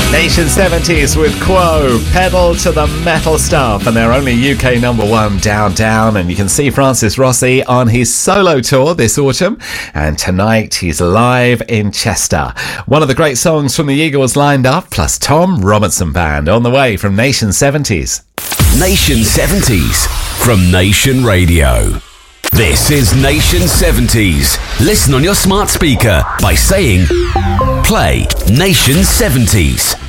Nation 70s with Quo, pedal to the metal stuff, and they're only UK number one, Down Down. And you can see Francis Rossi on his solo tour this autumn, and tonight he's live in Chester. One of the great songs from the Eagles lined up, plus Tom Robinson Band on the way from Nation 70s. Nation 70s from Nation Radio. This is Nation 70s. Listen on your smart speaker by saying, play Nation 70s.